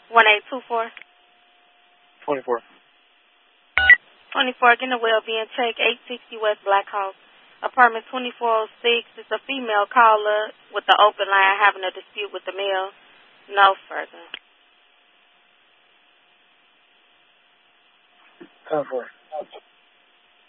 1824. 24. 24, getting a well-being check, 860 West Black House. Apartment 2406 is a female caller with the open line having a dispute with the male. No further. 10-4.